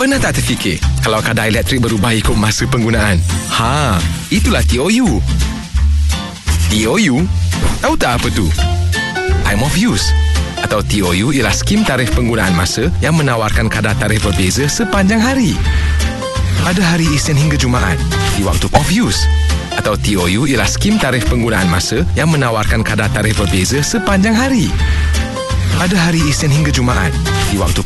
Pernah tak terfikir kalau kadar elektrik berubah ikut masa penggunaan? Itulah TOU. TOU? Tahu tak apa tu? Time of use. Atau TOU ialah skim tarikh penggunaan masa yang menawarkan kadar tarikh berbeza sepanjang hari. Pada hari Isnin hingga Jumaat, di waktu of use. Atau TOU ialah skim tarikh penggunaan masa yang menawarkan kadar tarikh berbeza sepanjang hari. Pada hari Isnin hingga Jumaat, di waktu